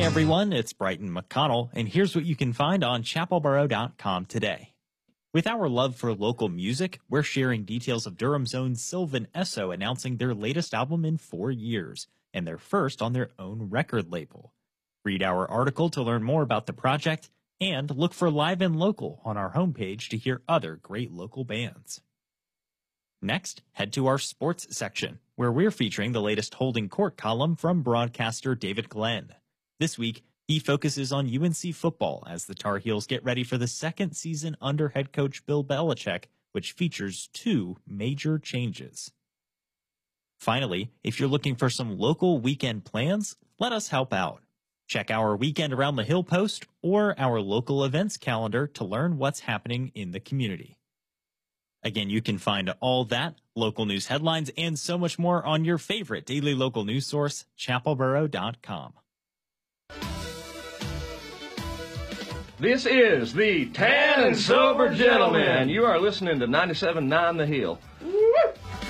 Hey everyone, it's Brighton McConnell, and here's what you can find on chapelboro.com today. With our love for local music, we're sharing details of Durham's own Sylvan Esso announcing their latest album in 4 years, and their first on their own record label. Read our article to learn more about the project, and look for Live and Local on our homepage to hear other great local bands. Next, head to our sports section, where we're featuring the latest Holding Court column from broadcaster David Glenn. This week, he focuses on UNC football as the Tar Heels get ready for the second season under head coach Bill Belichick, which features 2 major changes. Finally, if you're looking for some local weekend plans, let us help out. Check our Weekend Around the Hill post or our local events calendar to learn what's happening in the community. Again, you can find all that, local news headlines, and so much more on your favorite daily local news source, chapelboro.com. This is the Tan and Sober Gentleman. You are listening to 97.9 The Hill.